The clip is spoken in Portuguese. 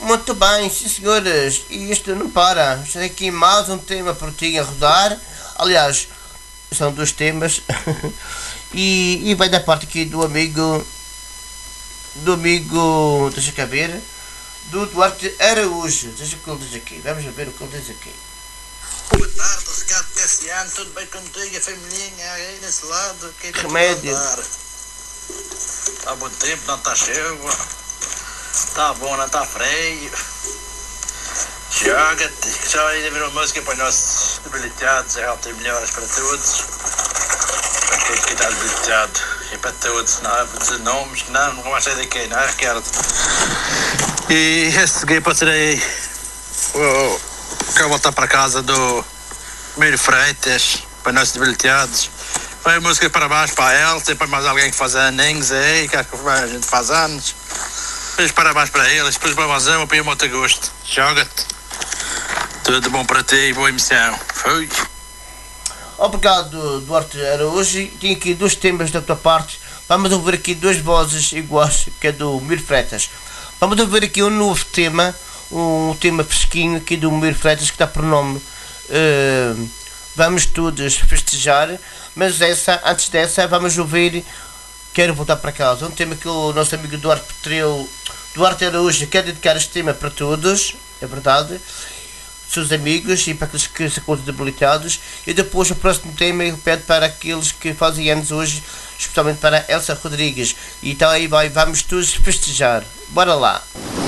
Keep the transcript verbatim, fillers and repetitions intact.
Muito bem, sim senhoras, e isto não para. Isto é aqui mais um tema por ti a rodar. Aliás, são dois temas. e, e vai da parte aqui do amigo. Do amigo. Deixa cá ver. Do Duarte Araújo. Deixa o que ele diz aqui. Vamos ver o que ele diz aqui. Boa tarde, Ricardo Cassiano. Tudo bem contigo, a familhinha aí nesse lado? Que remédio. Está bom tempo, não está chuva. Está bom, não está freio. Joga-te. Já ainda virou música para os nossos debilitados. É alta e melhoras para todos. Para quem que está debilitado. E para todos. Não há de nomes. Não, não vou sair daqui, não é, Ricardo? E a seguir passarei. Oh, quero voltar para casa do Miro Freitas. Para os nossos debilitados. Põe a música para baixo para a Elsa. E para mais alguém que faz aninhos aí. Que a gente faz anos. Depois parabéns para eles, depois para mais uma, para ir muito a gosto. Joga-te. Tudo bom para ti, boa emissão. Fui. Obrigado, Duarte Araújo. Tenho aqui dois temas da tua parte. Vamos ouvir aqui duas vozes iguais, que é do Miro Freitas. Vamos ouvir aqui um novo tema, um tema fresquinho aqui do Miro Freitas, que está por nome uh, Vamos Todos Festejar. Mas essa, antes dessa, vamos ouvir Quero Voltar para Casa. Um tema que o nosso amigo Duarte Petreu, Duarte Araújo, quer dedicar este tema para todos, é verdade, seus amigos e para aqueles que se encontram debilitados. E depois o próximo tema eu peço para aqueles que fazem anos hoje, especialmente para Elsa Rodrigues. E então aí vai, vamos todos festejar. Bora lá!